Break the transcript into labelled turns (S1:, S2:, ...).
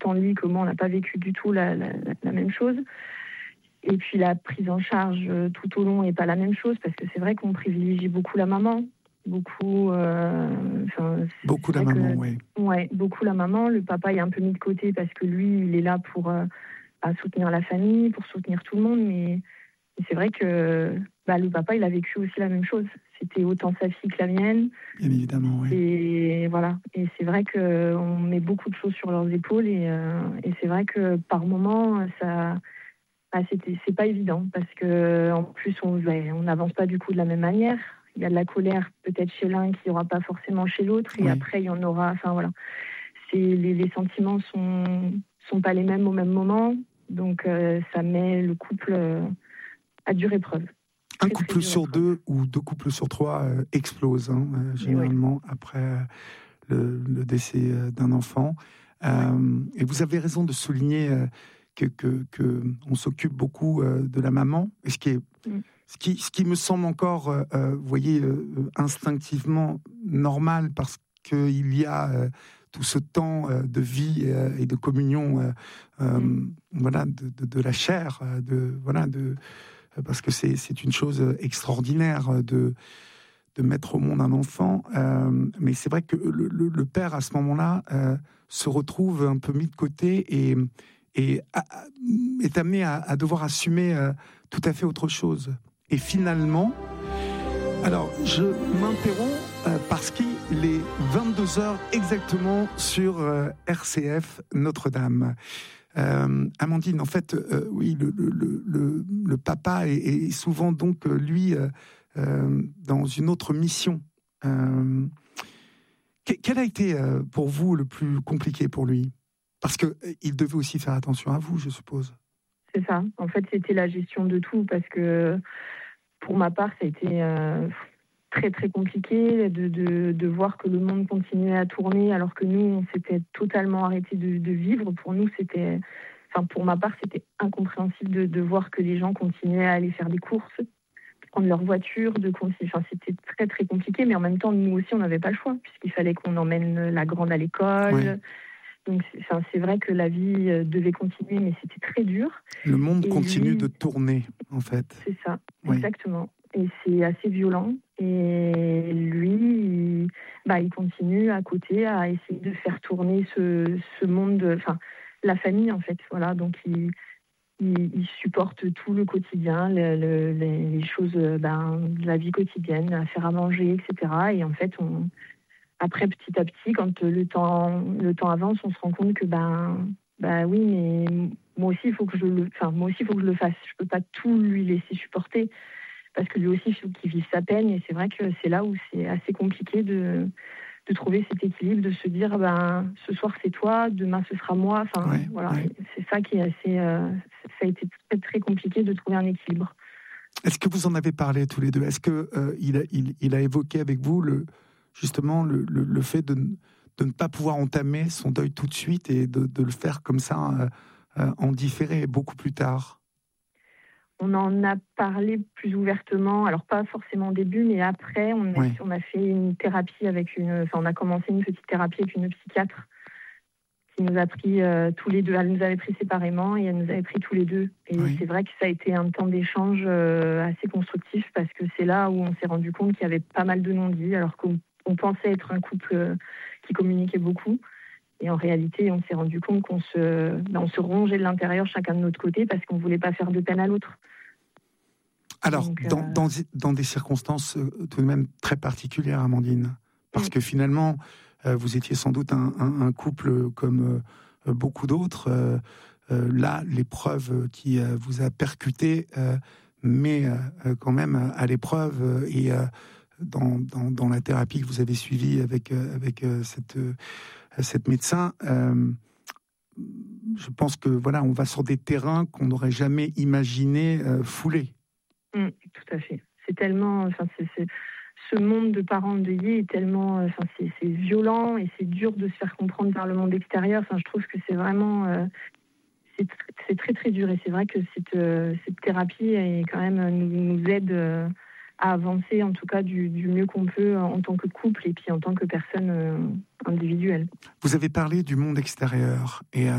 S1: autant lui que moi, on n'a pas vécu du tout la même chose. Et puis la prise en charge tout au long n'est pas la même chose, parce que c'est vrai qu'on privilégie beaucoup la maman. Beaucoup
S2: la maman, oui.
S1: Ouais, beaucoup la maman. Le papa est un peu mis de côté parce que lui, il est là pour soutenir la famille, pour soutenir tout le monde. Mais c'est vrai que le papa, il a vécu aussi la même chose. C'était autant sa fille que la mienne.
S2: Bien évidemment, oui.
S1: Et voilà. Et c'est vrai qu'on met beaucoup de choses sur leurs épaules. Et c'est vrai que par moments, c'est pas évident. Parce qu'en plus, on n'avance pas du coup de la même manière. Il y a de la colère peut-être chez l'un qu'il n'y aura pas forcément chez l'autre. Et après, il y en aura... Enfin, voilà. Les sentiments sont pas les mêmes au même moment. Donc, ça met le couple à dure épreuve.
S2: Un couple sur deux ou deux couples sur trois explosent, généralement, après le décès d'un enfant. Et vous avez raison de souligner que on s'occupe beaucoup de la maman. Et ce qui me semble encore, vous voyez, instinctivement normal, parce qu'il y a tout ce temps de vie et de communion, voilà, de la chair, parce que c'est une chose extraordinaire de mettre au monde un enfant. Mais c'est vrai que le père, à ce moment-là, se retrouve un peu mis de côté et est amené à devoir assumer tout à fait autre chose. Et finalement, alors je m'interromps parce qu'il est 22h exactement sur RCF Notre-Dame. Amandine, en fait, oui, le papa est souvent donc lui dans une autre mission. Quel a été pour vous le plus compliqué pour lui ? Parce qu'il devait aussi faire attention à vous, je suppose.
S1: C'est ça. En fait, c'était la gestion de tout, parce que pour ma part, ça a été très très compliqué de voir que le monde continuait à tourner alors que nous, on s'était totalement arrêté de vivre. Pour nous, pour ma part, c'était incompréhensible de voir que les gens continuaient à aller faire des courses, prendre leur voiture, c'était très très compliqué. Mais en même temps, nous aussi, on n'avait pas le choix, puisqu'il fallait qu'on emmène la grande à l'école. Oui. Donc, c'est vrai que la vie devait continuer, mais c'était très dur.
S2: Le monde continue de tourner, en fait.
S1: C'est ça, oui. Exactement. Et c'est assez violent. Et lui, il continue à côté à essayer de faire tourner ce monde, la famille, en fait. Voilà, donc il supporte tout le quotidien, les choses de la vie quotidienne, à faire à manger, etc. Et en fait, après, petit à petit, quand le temps avance, on se rend compte que oui, mais moi aussi, il faut que je le fasse. Je peux pas tout lui laisser supporter, parce que lui aussi, il faut qu'il vive sa peine. Et c'est vrai que c'est là où c'est assez compliqué de trouver cet équilibre, de se dire ce soir c'est toi, demain ce sera moi. Voilà, ouais. C'est ça qui est assez. Ça a été très très compliqué de trouver un équilibre.
S2: Est-ce que vous en avez parlé tous les deux ? Est-ce que il a évoqué avec vous justement le fait de ne pas pouvoir entamer son deuil tout de suite et de le faire comme ça en différé beaucoup plus tard ?
S1: On en a parlé plus ouvertement, alors pas forcément au début, mais après, on a fait une thérapie on a commencé une petite thérapie avec une psychiatre qui nous a pris tous les deux. Elle nous avait pris séparément et elle nous avait pris tous les deux. Et c'est vrai que ça a été un temps d'échange assez constructif, parce que c'est là où on s'est rendu compte qu'il y avait pas mal de non-dits, alors qu'on pensait être un couple qui communiquait beaucoup. Et en réalité, on s'est rendu compte qu'on se rongeait de l'intérieur chacun de notre côté, parce qu'on ne voulait pas faire de peine à l'autre.
S2: Alors, dans des circonstances tout de même très particulières, Amandine, parce que finalement, vous étiez sans doute un couple comme beaucoup d'autres. Là, l'épreuve qui vous a percuté, mais quand même à l'épreuve, et dans la thérapie que vous avez suivie avec cette médecin, je pense que voilà, on va sur des terrains qu'on n'aurait jamais imaginé fouler.
S1: Tout à fait. C'est tellement, ce monde de parents endeuillés est tellement, c'est violent, et c'est dur de se faire comprendre par le monde extérieur. Je trouve que c'est vraiment, c'est très très dur. Et c'est vrai que cette thérapie quand même nous aide à avancer, en tout cas du mieux qu'on peut en tant que couple et puis en tant que personne individuelle.
S2: Vous avez parlé du monde extérieur et